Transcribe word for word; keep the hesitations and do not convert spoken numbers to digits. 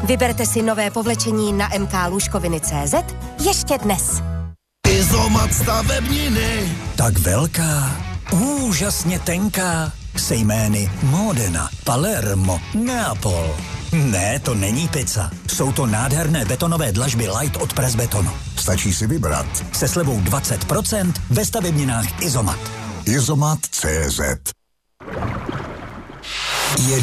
Vyberte si nové povlečení na m k lůžkoviny tečka cé zet ještě dnes. Izomat stavebniny. Tak velká, úžasně tenká, se jmény Modena, Palermo, Neapol. Ne, to není pizza. Jsou to nádherné betonové dlažby Light od Press Betonu. Stačí si vybrat. Se slevou dvacet procent ve stavebninách Izomat. Izomat tečka cé zet. Je